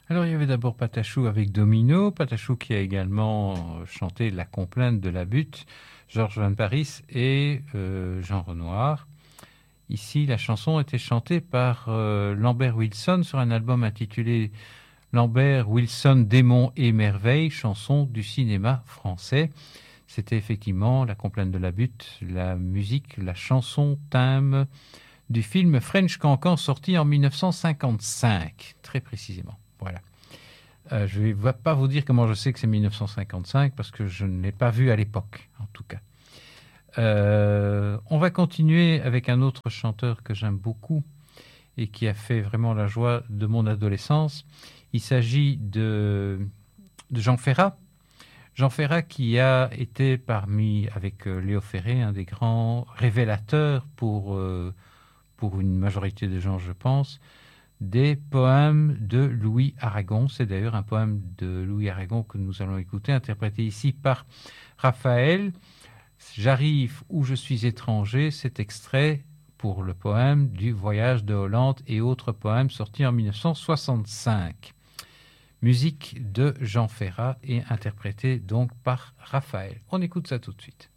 Alors, il y avait d'abord Patachou avec Domino, Patachou qui a également chanté La complainte de la butte, Georges Van Paris et Jean Renoir. Ici, la chanson était chantée par Lambert Wilson sur un album intitulé Lambert Wilson, Démons et merveilles, chanson du cinéma français. C'était effectivement La complainte de la butte, la musique, la chanson thème du film French Cancan sorti en 1955, très précisément. Voilà. Je ne vais pas vous dire comment je sais que c'est 1955 parce que je ne l'ai pas vu à l'époque, en tout cas. On va continuer avec un autre chanteur que j'aime beaucoup et qui a fait vraiment la joie de mon adolescence. Il s'agit de Jean Ferrat. Jean Ferrat qui a été parmi, avec Léo Ferré, un des grands révélateurs pour une majorité de gens, je pense, des poèmes de Louis Aragon. C'est d'ailleurs un poème de Louis Aragon que nous allons écouter, interprété ici par Raphaël. J'arrive où je suis étranger, cet extrait pour le poème du Voyage de Hollande et autres poèmes sortis en 1965. Musique de Jean Ferrat et interprétée donc par Raphaël. On écoute ça tout de suite.